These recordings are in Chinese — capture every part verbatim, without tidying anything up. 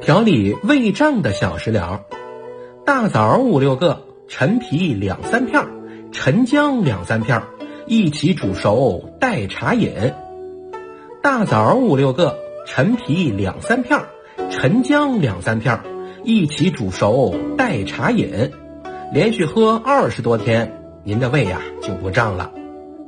调理胃胀的小食疗：大枣五六个，陈皮两三片，陈姜两三片，一起煮熟代茶饮。大枣五六个，陈皮两三片，陈姜两三片，一起煮熟代茶饮。连续喝二十多天，您的胃呀、啊、就不胀了。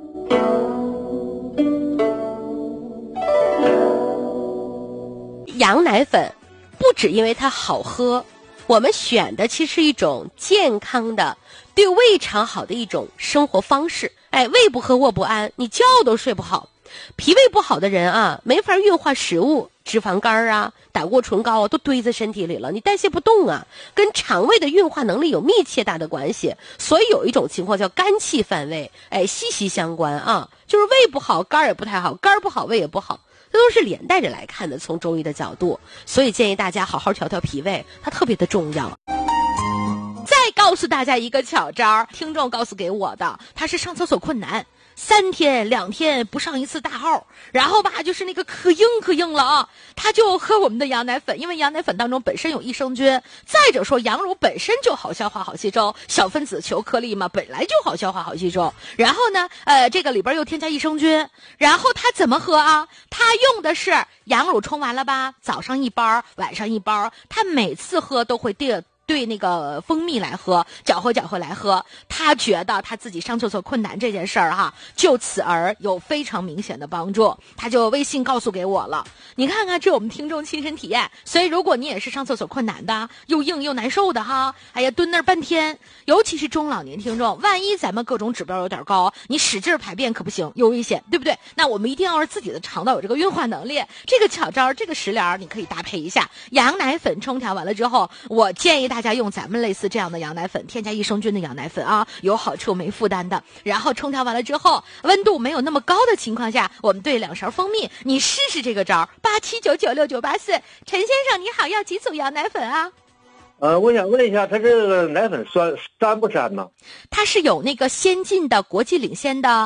羊奶粉不只因为它好喝，我们选的其实是一种健康的对胃肠好的一种生活方式。哎，胃不和卧不安，你觉都睡不好。脾胃不好的人啊，没法运化食物，脂肪肝啊、胆固醇高啊都堆在身体里了，你代谢不动啊，跟肠胃的运化能力有密切大的关系。所以有一种情况叫肝气犯胃，哎，息息相关啊，就是胃不好，肝也不太好，肝不好，胃也不好，这都是连带着来看的，从中医的角度。所以建议大家好好调调脾胃，它特别的重要。再告诉大家一个巧招，听众告诉给我的，他是上厕所困难，三天两天不上一次大号，然后吧就是那个可硬可硬了啊，他就喝我们的羊奶粉，因为羊奶粉当中本身有益生菌，再者说羊乳本身就好消化好吸收，小分子球颗粒嘛，本来就好消化好吸收，然后呢呃这个里边又添加益生菌，然后他怎么喝啊？他用的是羊乳冲完了吧，早上一包晚上一包，他每次喝都会对对那个蜂蜜来喝，搅和搅和来喝。他觉得他自己上厕所困难这件事儿哈，就此而有非常明显的帮助。他就微信告诉给我了，你看看这我们听众亲身体验。所以如果你也是上厕所困难的，又硬又难受的哈，哎呀蹲那儿半天，尤其是中老年听众，万一咱们各种指标有点高，你使劲排便可不行，有危险，对不对？那我们一定要是自己的肠道有这个运化能力。这个巧招，这个食疗你可以搭配一下羊奶粉冲调完了之后，我建议大家用咱们类似这样的羊奶粉，添加益生菌的羊奶粉啊，有好处没负担的。然后冲调完了之后，温度没有那么高的情况下，我们兑两勺蜂蜜，你试试这个招。八七九九六九八四，陈先生你好，要几组羊奶粉啊？ 呃，我想问一下，它这个奶粉酸膻不膻呢？ 它是有那个先进的国际领先的